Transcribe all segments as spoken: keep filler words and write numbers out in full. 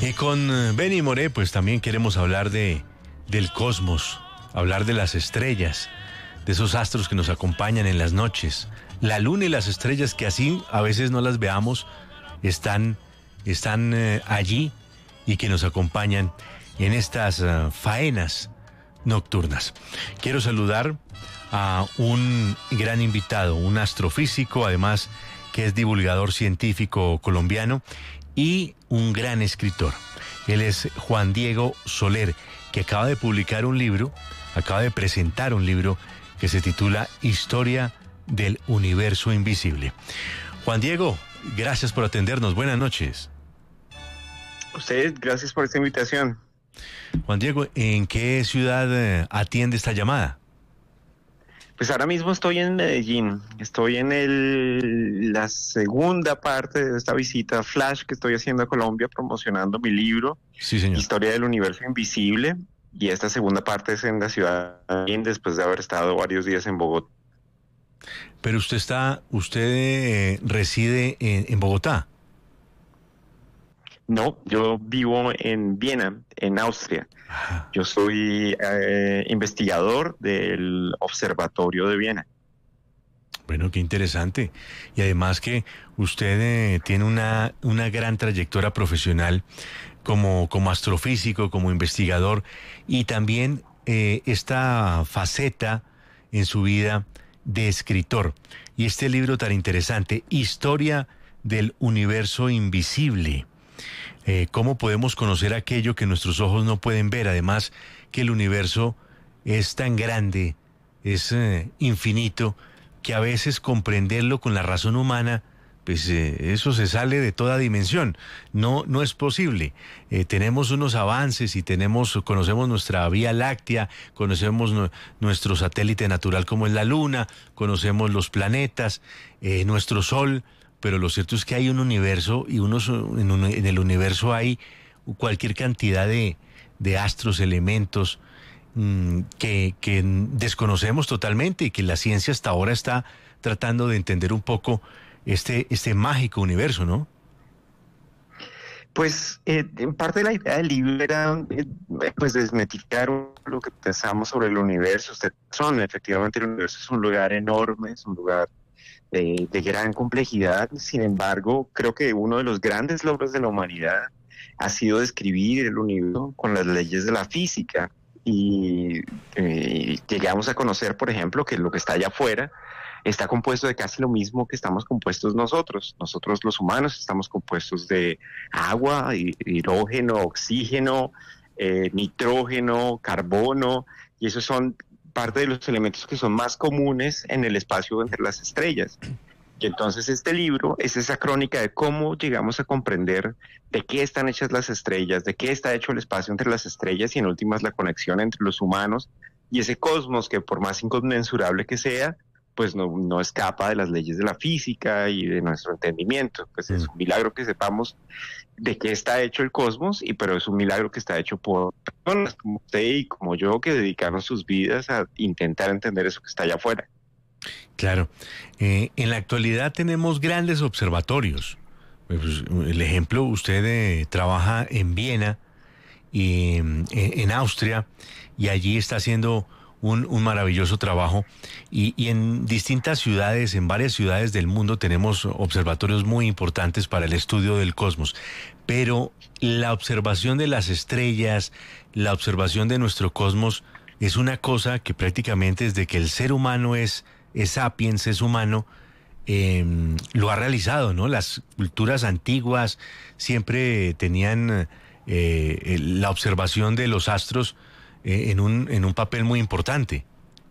Y con eh, Benny Moré, pues también queremos hablar de, del cosmos, hablar de las estrellas, de esos astros que nos acompañan en las noches. La luna y las estrellas, que así a veces no las veamos, están, están eh, allí y que nos acompañan en estas uh, faenas nocturnas. Quiero saludar a un gran invitado, un astrofísico, además que es divulgador científico colombiano y un gran escritor. Él es Juan Diego Soler, que acaba de publicar un libro, acaba de presentar un libro que se titula Historia del Universo Invisible. Juan Diego, gracias por atendernos. Buenas noches. Ustedes, gracias por esta invitación. Juan Diego, ¿en qué ciudad eh, atiende esta llamada? Pues ahora mismo estoy en Medellín. Estoy en el, la segunda parte de esta visita flash que estoy haciendo a Colombia, promocionando mi libro, Sí, señor. Historia del Universo Invisible. Y esta segunda parte es en la ciudad de Medellín, después de haber estado varios días en Bogotá. Pero usted está, usted eh, reside en, en Bogotá. No, yo vivo en Viena, en Austria. Ajá. Yo soy eh, investigador del Observatorio de Viena. Bueno, qué interesante. Y además que usted eh, tiene una, una gran trayectoria profesional como, como astrofísico, como investigador, y también eh, esta faceta en su vida de escritor. Y este libro tan interesante, Historia del Universo Invisible. Eh, ¿Cómo podemos conocer aquello que nuestros ojos no pueden ver? Además que el universo es tan grande, es eh, infinito, que a veces comprenderlo con la razón humana, pues eh, eso se sale de toda dimensión. No, no es posible. Eh, tenemos unos avances y tenemos, conocemos nuestra Vía Láctea, conocemos no, nuestro satélite natural como es la Luna, conocemos los planetas, eh, nuestro Sol. Pero lo cierto es que hay un universo y unos, en, un, en el universo hay cualquier cantidad de, de astros, elementos mmm, que, que desconocemos totalmente y que la ciencia hasta ahora está tratando de entender un poco este, este mágico universo, ¿no? Pues eh, en parte la idea del libro era eh, pues desmitificar lo que pensamos sobre el universo. Usted son, efectivamente el universo es un lugar enorme, es un lugar De, de gran complejidad. Sin embargo, creo que uno de los grandes logros de la humanidad ha sido describir el universo con las leyes de la física y eh, llegamos a conocer, por ejemplo, que lo que está allá afuera está compuesto de casi lo mismo que estamos compuestos nosotros. Nosotros los humanos estamos compuestos de agua, hidrógeno, oxígeno, eh, nitrógeno, carbono, y esos son parte de los elementos que son más comunes en el espacio entre las estrellas. Y entonces este libro es esa crónica de cómo llegamos a comprender de qué están hechas las estrellas, de qué está hecho el espacio entre las estrellas y en últimas la conexión entre los humanos y ese cosmos que por más inconmensurable que sea, pues no, no escapa de las leyes de la física y de nuestro entendimiento. Pues es un milagro que sepamos de qué está hecho el cosmos, y pero es un milagro que está hecho por personas como usted y como yo que dedicaron sus vidas a intentar entender eso que está allá afuera. Claro. Eh, en la actualidad tenemos grandes observatorios. Pues, el ejemplo, usted eh, trabaja en Viena y en, en Austria, y allí está haciendo un, un maravilloso trabajo. Y, y en distintas ciudades, en varias ciudades del mundo, tenemos observatorios muy importantes para el estudio del cosmos. Pero la observación de las estrellas, la observación de nuestro cosmos, es una cosa que prácticamente desde que el ser humano es, es sapiens, es humano, eh, lo ha realizado, ¿no? Las culturas antiguas siempre tenían eh, la observación de los astros eh, en un, en un papel muy importante.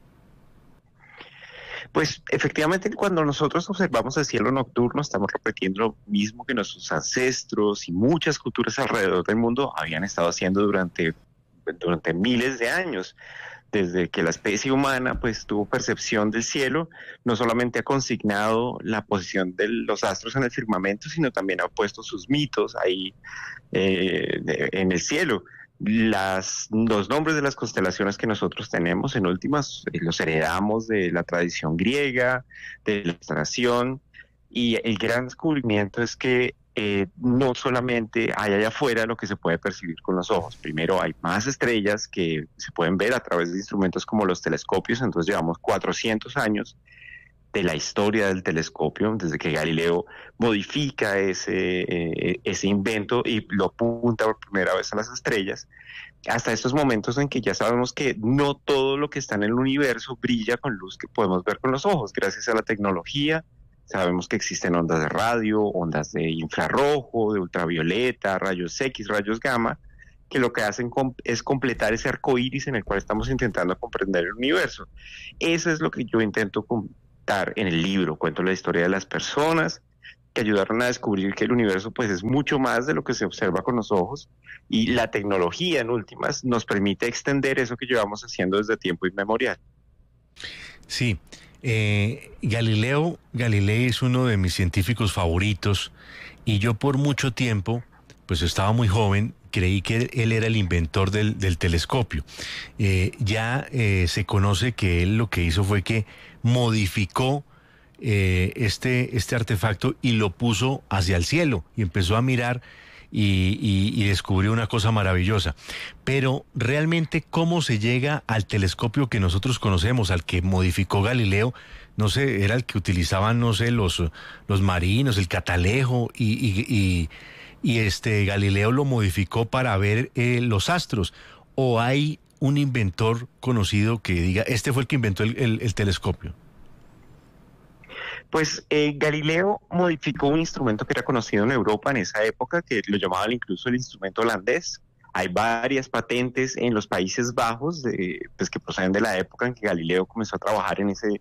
Pues efectivamente cuando nosotros observamos el cielo nocturno estamos repitiendo lo mismo que nuestros ancestros y muchas culturas alrededor del mundo habían estado haciendo durante, durante miles de años. Desde que la especie humana pues tuvo percepción del cielo, no solamente ha consignado la posición de los astros en el firmamento, sino también ha puesto sus mitos ahí eh, en el cielo. Las, los nombres de las constelaciones que nosotros tenemos, en últimas, eh, los heredamos de la tradición griega, de la ilustración, y el gran descubrimiento es que eh, no solamente hay allá afuera lo que se puede percibir con los ojos. Primero, hay más estrellas que se pueden ver a través de instrumentos como los telescopios. Entonces llevamos cuatrocientos años de la historia del telescopio, desde que Galileo modifica ese, eh, ese invento y lo apunta por primera vez a las estrellas, hasta estos momentos en que ya sabemos que no todo lo que está en el universo brilla con luz que podemos ver con los ojos. Gracias a la tecnología, sabemos que existen ondas de radio, ondas de infrarrojo, de ultravioleta, rayos X, rayos gamma, que lo que hacen com- es completar ese arco iris en el cual estamos intentando comprender el universo. Eso es lo que yo intento contar en el libro. Cuento la historia de las personas que ayudaron a descubrir que el universo pues es mucho más de lo que se observa con los ojos, y la tecnología en últimas nos permite extender eso que llevamos haciendo desde tiempo inmemorial. Sí, eh, Galileo Galilei es uno de mis científicos favoritos y yo por mucho tiempo, pues estaba muy joven, creí que él era el inventor del, del telescopio. Eh, ya eh, se conoce que él lo que hizo fue que modificó eh, este, este artefacto y lo puso hacia el cielo y empezó a mirar y, y, y descubrió una cosa maravillosa. Pero realmente, ¿cómo se llega al telescopio que nosotros conocemos, al que modificó Galileo? No sé, era el que utilizaban, no sé, los, los marinos, el catalejo, y, y, y, y este Galileo lo modificó para ver eh, los astros. ¿O hay un inventor conocido que diga, este fue el que inventó el, el, el telescopio? Pues eh, Galileo modificó un instrumento que era conocido en Europa en esa época, que lo llamaban incluso el instrumento holandés. Hay varias patentes en los Países Bajos de, pues, que proceden de la época en que Galileo comenzó a trabajar en ese,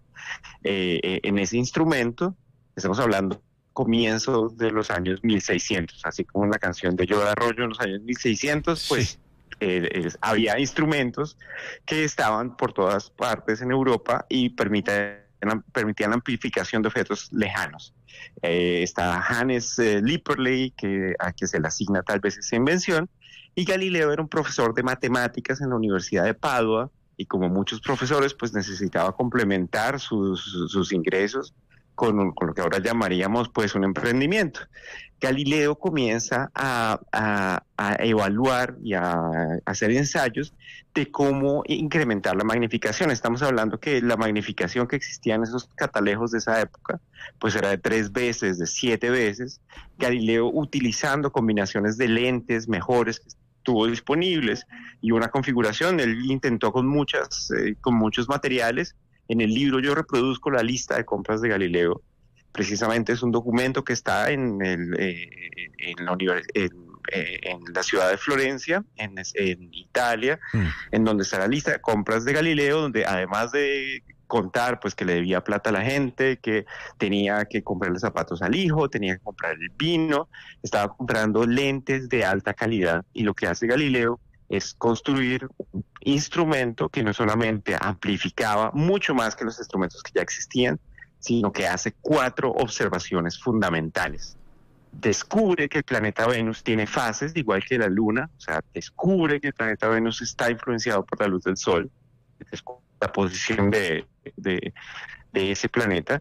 eh, en ese instrumento. Estamos hablando comienzos de los años mil seiscientos, así como en la canción de Yo de Arroyo en los años mil seiscientos, pues Sí. eh, es, había instrumentos que estaban por todas partes en Europa y permiten permitían la amplificación de objetos lejanos. Eh, está Hannes eh, Lipperley, que, a quien se le asigna tal vez esa invención, y Galileo era un profesor de matemáticas en la Universidad de Padua, y como muchos profesores, pues necesitaba complementar sus, sus ingresos con, con lo que ahora llamaríamos pues un emprendimiento. Galileo comienza a, a, a evaluar y a, a hacer ensayos de cómo incrementar la magnificación. Estamos hablando que la magnificación que existía en esos catalejos de esa época, pues era de tres veces, de siete veces. Galileo, utilizando combinaciones de lentes mejores que tuvo disponibles y una configuración, él intentó con muchas, eh, con muchos materiales. En el libro yo reproduzco la lista de compras de Galileo. Precisamente es un documento que está en, el, eh, en, la, univers- en, eh, en la ciudad de Florencia, en, en Italia, Mm. en donde está la lista de compras de Galileo, donde además de contar pues que le debía plata a la gente, que tenía que comprarle zapatos al hijo, tenía que comprar el vino, estaba comprando lentes de alta calidad, y lo que hace Galileo es construir un instrumento que no solamente amplificaba mucho más que los instrumentos que ya existían, sino que hace cuatro observaciones fundamentales. Descubre que el planeta Venus tiene fases, igual que la Luna, o sea, descubre que el planeta Venus está influenciado por la luz del Sol, descubre la posición de, de, de ese planeta,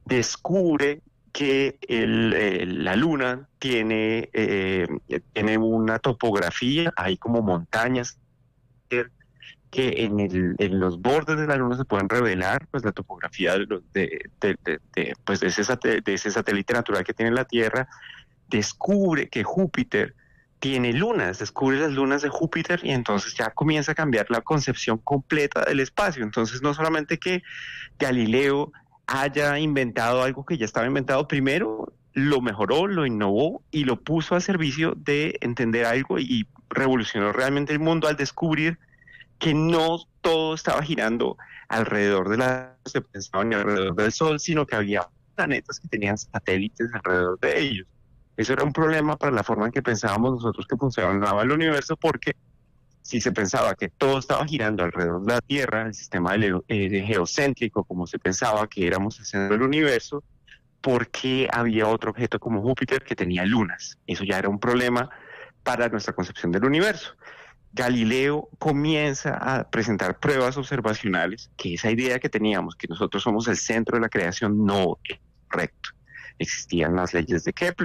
descubre que el, eh, la Luna tiene, eh, tiene una topografía, hay como montañas que en, el, en los bordes de la Luna se pueden revelar pues la topografía de, los, de, de, de, de, pues, de, ese sat- de ese satélite natural que tiene la Tierra. Descubre que Júpiter tiene lunas, descubre las lunas de Júpiter, y entonces ya comienza a cambiar la concepción completa del espacio. Entonces no solamente que Galileo haya inventado algo que ya estaba inventado, primero lo mejoró, lo innovó y lo puso al servicio de entender algo, y revolucionó realmente el mundo al descubrir que no todo estaba girando alrededor de la se pensaba ni alrededor del Sol, sino que había planetas que tenían satélites alrededor de ellos. Eso era un problema para la forma en que pensábamos nosotros que funcionaba el universo, porque si se pensaba que todo estaba girando alrededor de la Tierra, el sistema helio- eh, geocéntrico, como se pensaba que éramos el centro del universo, ¿por qué había otro objeto como Júpiter que tenía lunas? Eso ya era un problema para nuestra concepción del universo. Galileo comienza a presentar pruebas observacionales que esa idea que teníamos, que nosotros somos el centro de la creación, no es correcto. Existían las leyes de Kepler,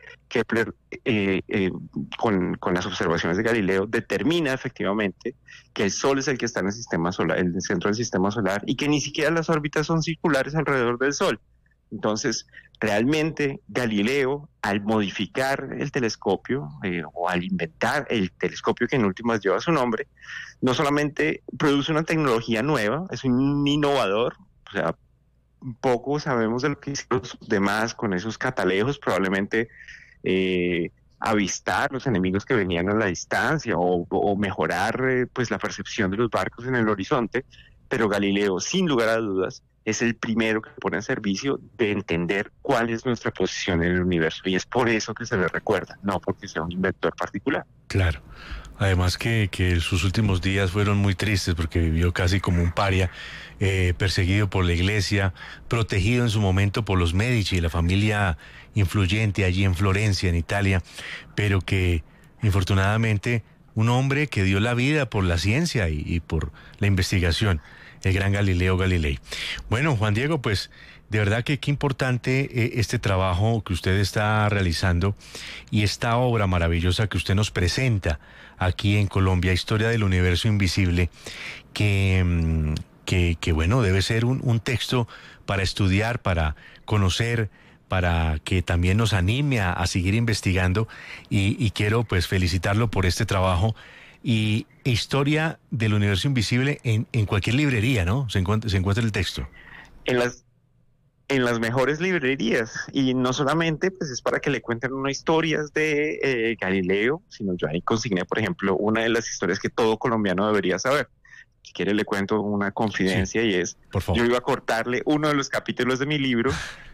Kepler, eh, eh, con, con las observaciones de Galileo, determina efectivamente que el Sol es el que está en el sistema solar, el centro del sistema solar, y que ni siquiera las órbitas son circulares alrededor del Sol. Entonces, realmente Galileo, al modificar el telescopio eh, o al inventar el telescopio que en últimas lleva su nombre, no solamente produce una tecnología nueva, es un innovador, o sea, poco sabemos de lo que hicieron los demás con esos catalejos, probablemente eh, avistar los enemigos que venían a la distancia o, o mejorar eh, pues la percepción de los barcos en el horizonte, pero Galileo, sin lugar a dudas, es el primero que pone en servicio de entender cuál es nuestra posición en el universo, y es por eso que se le recuerda, no porque sea un inventor particular. Claro. Además que, que sus últimos días fueron muy tristes porque vivió casi como un paria, eh, perseguido por la iglesia, protegido en su momento por los Medici, la familia influyente allí en Florencia, en Italia, pero que infortunadamente un hombre que dio la vida por la ciencia y, y por la investigación, el gran Galileo Galilei. Bueno, Juan Diego, pues de verdad que qué importante eh, este trabajo que usted está realizando y esta obra maravillosa que usted nos presenta aquí en Colombia, Historia del Universo Invisible, que, que, que bueno, debe ser un, un texto para estudiar, para conocer, para que también nos anime a, a seguir investigando, y, y quiero pues felicitarlo por este trabajo. Y Historia del Universo Invisible en, en cualquier librería, ¿no? Se encuentra, se encuentra el texto. En las En las mejores librerías, y no solamente pues es para que le cuenten unas historias de eh, Galileo, sino yo ahí consigné, por ejemplo, una de las historias que todo colombiano debería saber. Si quiere le cuento una confidencia, sí, y es, por favor. Yo iba a cortarle uno de los capítulos de mi libro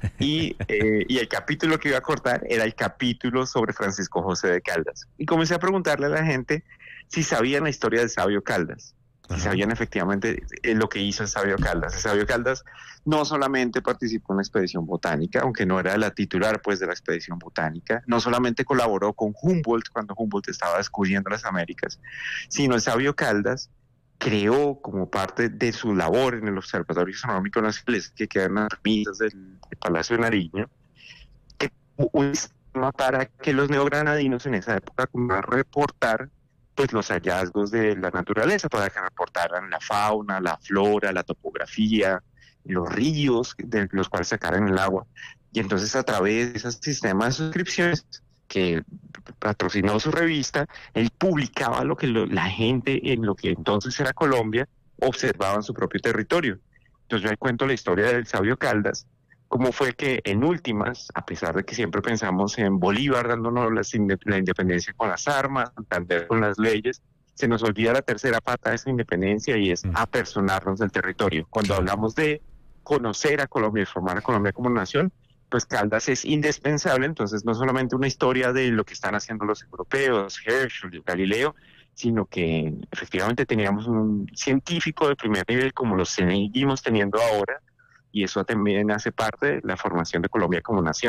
y, eh, y el capítulo que iba a cortar era el capítulo sobre Francisco José de Caldas. Y comencé a preguntarle a la gente si sabían la historia del sabio Caldas. Si sabían efectivamente lo que hizo el sabio Caldas. El sabio Caldas no solamente participó en la expedición botánica, aunque no era la titular pues de la expedición botánica, no solamente colaboró con Humboldt cuando Humboldt estaba descubriendo las Américas, sino el sabio Caldas creó como parte de su labor en el Observatorio Astronómico Nacional, que queda en las ermitas del, del Palacio de Nariño, que un sistema para que los neogranadinos en esa época pudieran reportar pues los hallazgos de la naturaleza, para que reportaran la fauna, la flora, la topografía, los ríos de los cuales sacaran el agua. Y entonces a través de ese sistema de suscripciones que patrocinó su revista, él publicaba lo que lo, la gente en lo que entonces era Colombia observaba en su propio territorio. Entonces yo ahí cuento la historia del sabio Caldas, cómo fue que en últimas, a pesar de que siempre pensamos en Bolívar dándonos la, la independencia con las armas, Santander con las leyes, se nos olvida la tercera pata de esa independencia, y es apersonarnos del territorio. Cuando hablamos de conocer a Colombia y formar a Colombia como nación, pues Caldas es indispensable. Entonces no solamente una historia de lo que están haciendo los europeos, Herschel, Galileo, sino que efectivamente teníamos un científico de primer nivel como lo seguimos teniendo ahora, y eso también hace parte de la formación de Colombia como nación.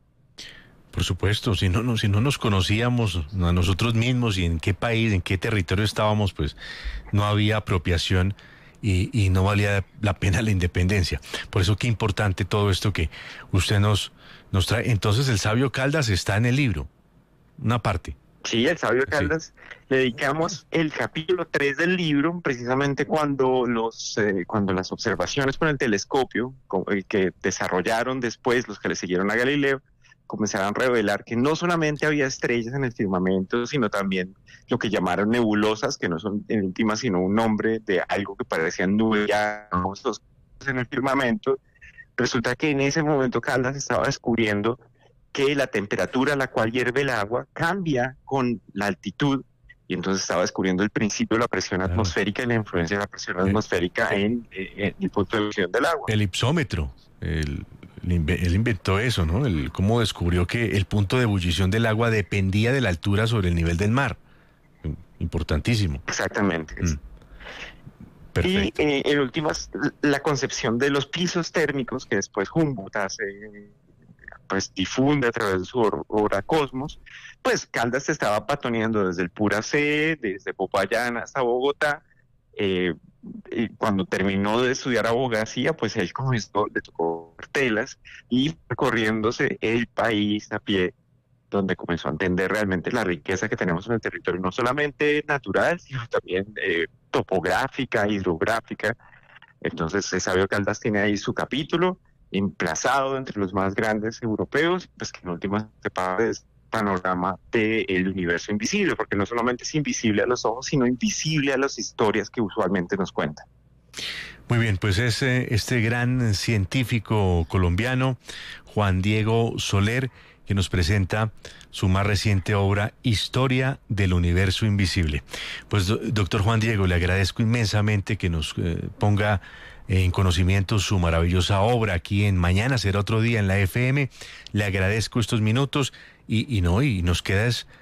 Por supuesto, si no, no, si no nos conocíamos a nosotros mismos y en qué país, en qué territorio estábamos, pues no había apropiación y, y no valía la pena la independencia. Por eso qué importante todo esto que usted nos, nos trae. Entonces el sabio Caldas está en el libro, una parte. Sí, el sabio Caldas, sí. Le dedicamos el capítulo tres del libro, precisamente cuando los eh, cuando las observaciones con el telescopio que desarrollaron después los que le siguieron a Galileo, comenzaron a revelar que no solamente había estrellas en el firmamento, sino también lo que llamaron nebulosas, que no son en última sino un nombre de algo que parecían nubes en el firmamento. Resulta que en ese momento Caldas estaba descubriendo que la temperatura a la cual hierve el agua cambia con la altitud, y entonces estaba descubriendo el principio de la presión claro. atmosférica y la influencia de la presión el, atmosférica en, en el punto de emisión del agua. El ipsómetro, el, él inventó eso, ¿no? El, cómo descubrió que el punto de ebullición del agua dependía de la altura sobre el nivel del mar. Importantísimo. Exactamente. Mm. Perfecto. Y eh, en últimas, la concepción de los pisos térmicos que después Humboldt hace, pues difunde a través de su obra Cosmos, pues Caldas estaba patoneando desde el Pura C, desde Popayán hasta Bogotá. Eh, y cuando terminó de estudiar abogacía, pues él comenzó, le tocó telas y recorriéndose el país a pie, donde comenzó a entender realmente la riqueza que tenemos en el territorio, no solamente natural, sino también eh, topográfica, hidrográfica. Entonces, Sabio Caldas tiene ahí su capítulo, emplazado entre los más grandes europeos, pues que en últimas se parte es panorama del universo invisible, porque no solamente es invisible a los ojos, sino invisible a las historias que usualmente nos cuentan. Muy bien, pues es eh, este gran científico colombiano, Juan Diego Soler, que nos presenta su más reciente obra, Historia del Universo Invisible. Pues, do- doctor Juan Diego, le agradezco inmensamente que nos eh, ponga en conocimiento su maravillosa obra aquí en Mañana Será Otro Día en la F M. Le agradezco estos minutos y, y no, y nos queda es